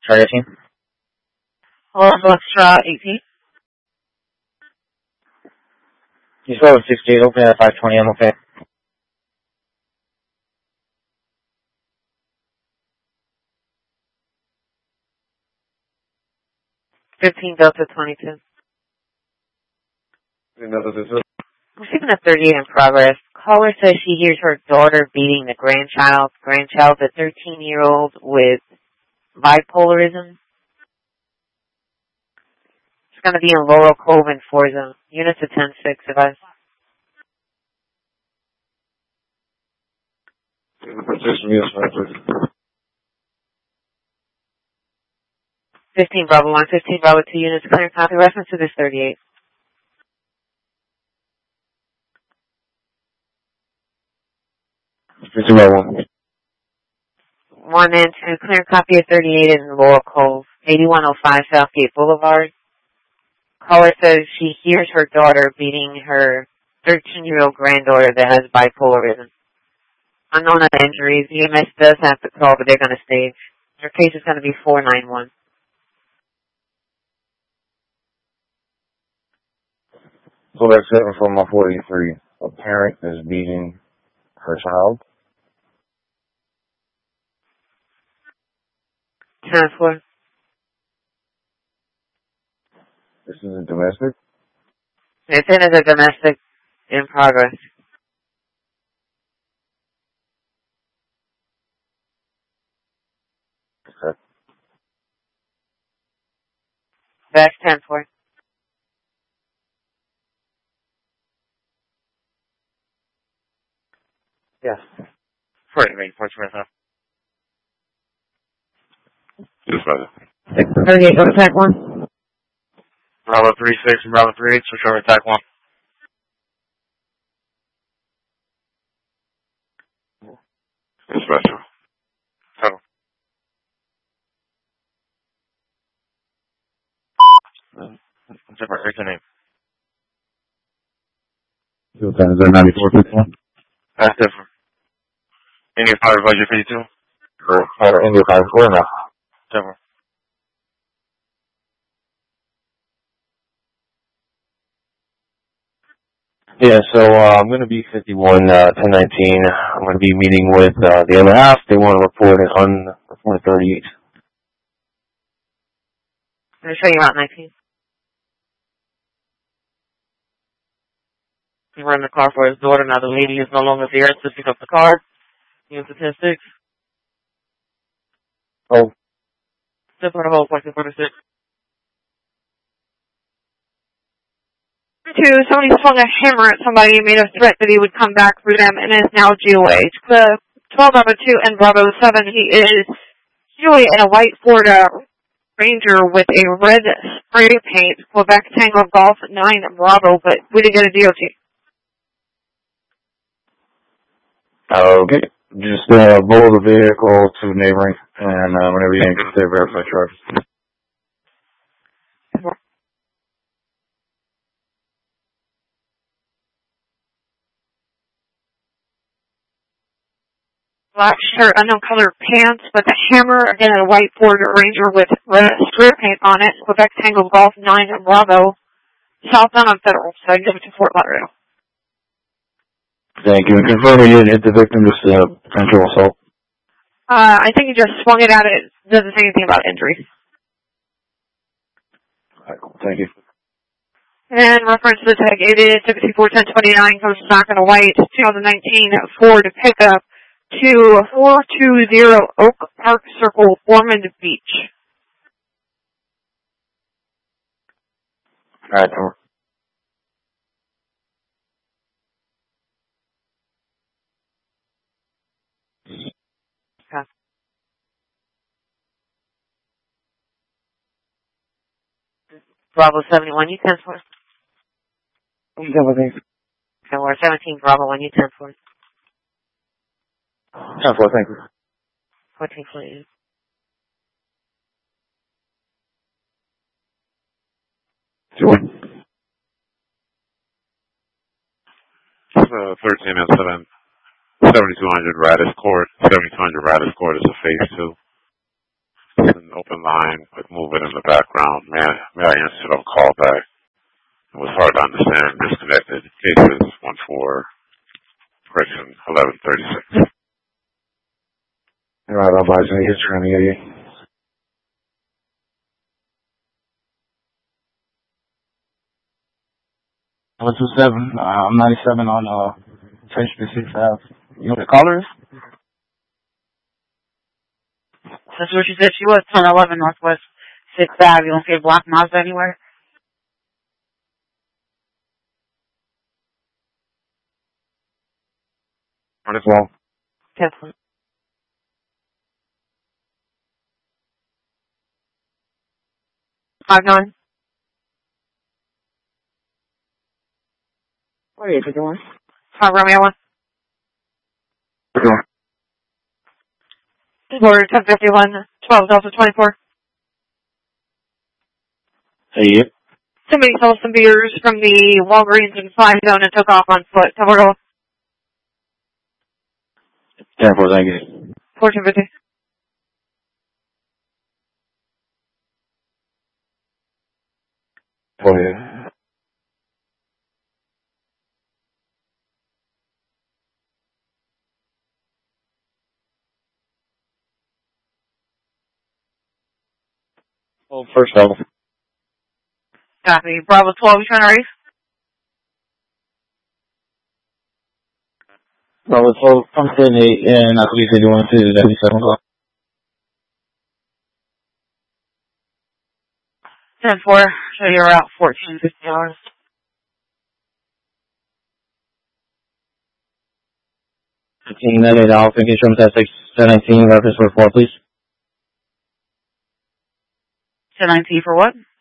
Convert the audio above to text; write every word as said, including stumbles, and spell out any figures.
Try eighteen. Hello, Extra eighteen. You spelled with sixty-eight, open at five twenty, I'm okay. fifteen Delta twenty-two. Another visit. Receiving a thirty-eight in progress. Caller says she hears her daughter beating the grandchild. Grandchild's a thirteen-year-old with bipolarism. It's going to be in Laurel Cove and Forza. Units of ten six, advice. fifteen Bravo one, fifteen Bravo two units, clear copy. Reference to this thirty-eight. fifteen Bravo one. one and two, clear copy of thirty-eight in Laurel Cove, eighty-one oh five Southgate Boulevard. Caller says she hears her daughter beating her thirteen-year-old granddaughter that has bipolarism. Unknown injuries. E M S does have to call, but they're going to stage. Her case is going to be four nine one. So that's seven from my forty-three. A parent is beating her child. ten four. This is a domestic. It's in as a domestic in progress. Okay. Back ten four. Yes. Forty, make points right now. Yes, brother. thirty-eight, go to attack one. Bravo three six and Bravo three eight, switch over attack one. Yes, brother. Settle. What's your, what's your name? Two times are ninety-four fifty-one. That's different. India Power budget fifty-two? Correct. Uh, India five four now. Different. Yeah, so uh, I'm going to be fifty-one, uh, ten nineteen. I'm going to be meeting with uh, the other half. They want to report it on report thirty-eight. Let me show you Route nineteen. He ran the car for his daughter. Now the lady is no longer there to pick up the car. Units of ten six. Oh. Just on the whole, question forty-six. Two, somebody swung a hammer at somebody and made a threat that he would come back for them and is now G O A. The twelve Bravo two and Bravo seven, he is usually in a white Ford uh, Ranger with a red spray paint, Quebec Tango Golf nine Bravo, but we didn't get a D O T. Okay. Just uh, blow the vehicle to neighboring, and uh, whenever you can consider verify charges. Black shirt, unknown color pants, but the hammer, again, a white Ford Ranger with red spray paint on it, Quebec Tango Golf nine Bravo, southbound on Federal, so I give it to Fort Lauderdale. Thank you. And confirming you didn't hit the victim, just uh, potential assault. Uh, I think he just swung it at it. Doesn't say anything about injuries. All right, cool. Thank you. And reference to the tag, it is sixty-four ten twenty-nine, comes back in a white twenty nineteen Ford pickup to four two zero Oak Park Circle, Ormond Beach. All right, over. Bravo seventy-one, you ten four. You got what And we're seventeen Bravo one, you ten four. ten four, thank you. fourteen forty. Sure. Uh, thirteen and seven, seventy-two hundred Radis Court. seventy-two hundred Radis Court is a phase two. an open line with movement in the background. May I, may I answer a call back? It was hard to understand. Disconnected. Cases one four, correction eleven thirty-six. All right, I'll buy some history on the area. one two seven, uh, I'm ninety-seven on uh, French sixth Avenue. You know what the caller is? That's what she said. She was ten eleven Northwest sixth Avenue. You don't see a black Mazda anywhere? What is wrong? Yes. Five nine. What is it doing? Five Romeo one. Sure. Order ten fifty one, twelve Delta twenty four. Hey, yep. Somebody sold some beers from the Walgreens in Five Zone and took off on foot. Tell her ten four, thank you. fourteen fifty. Oh, yeah. Oh, first level. Copy. Bravo twelve, you trying to race? Bravo twelve, I'm sitting eight, and I believe they doing to the seven o'clock. ten four, so you're out fourteen fifty hours. fifteen ninety-eight, I'll think it's from that six nineteen, reference for four, please. ten nineteen for what?